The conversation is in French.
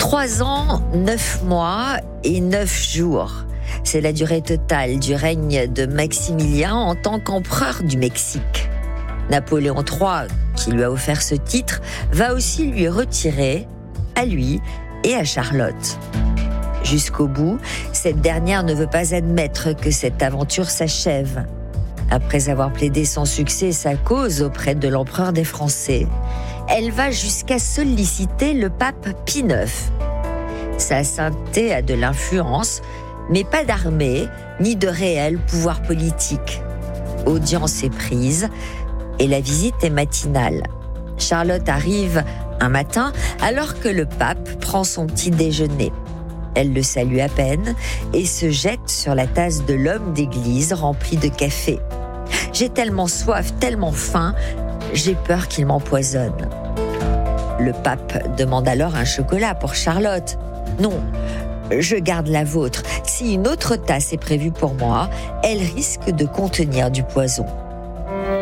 3 ans, 9 mois et 9 jours. C'est la durée totale du règne de Maximilien en tant qu'empereur du Mexique. Napoléon III, qui lui a offert ce titre, va aussi lui retirer, à lui et à Charlotte. Jusqu'au bout, cette dernière ne veut pas admettre que cette aventure s'achève. Après avoir plaidé sans succès sa cause auprès de l'empereur des Français, elle va jusqu'à solliciter le pape Pie IX. Sa sainteté a de l'influence, mais pas d'armée ni de réel pouvoir politique. Audience est prise et la visite est matinale. Charlotte arrive un matin alors que le pape prend son petit déjeuner. Elle le salue à peine et se jette sur la tasse de l'homme d'église remplie de café. « J'ai tellement soif, tellement faim, j'ai peur qu'il m'empoisonne. » Le pape demande alors un chocolat pour Charlotte. « Non, je garde la vôtre. Si une autre tasse est prévue pour moi, elle risque de contenir du poison. »